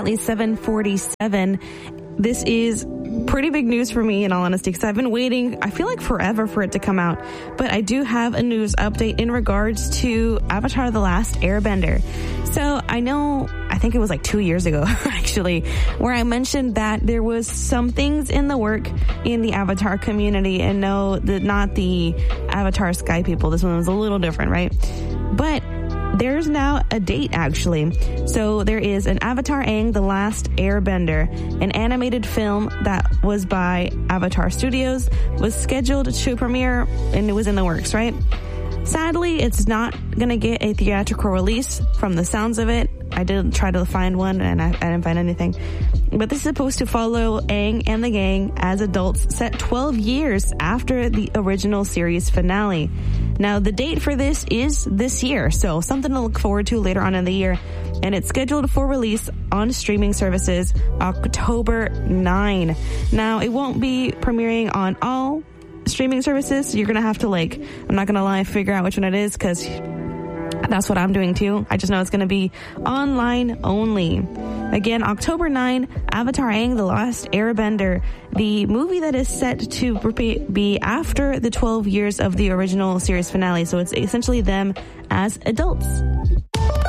approximately 7:47. This is pretty big news for me, in all honesty, because I've been waiting, I feel like forever for it to come out. But I do have a news update in regards to Avatar: The Last Airbender. So I think it was like 2 years ago, actually, where I mentioned that there was some things in the work in the Avatar community. And no, not the Avatar Sky people. This one was a little different, right? But there's now a date, actually. So there is an Avatar Aang: The Last Airbender, an animated film that was by Avatar Studios, was scheduled to premiere, and it was in the works, right? Sadly, it's not going to get a theatrical release from the sounds of it. I did try to find one, and I didn't find anything. But this is supposed to follow Aang and the gang as adults set 12 years after the original series finale. Now, the date for this is this year, so something to look forward to later on in the year. And it's scheduled for release on streaming services October 9. Now, it won't be premiering on all streaming services, so you're going to have to, I'm not going to lie, figure out which one it is, because that's what I'm doing too. I just know it's going to be online only. Again, October 9, Avatar Aang: The Last Airbender, the movie that is set to be after the 12 years of the original series finale. So it's essentially them as adults.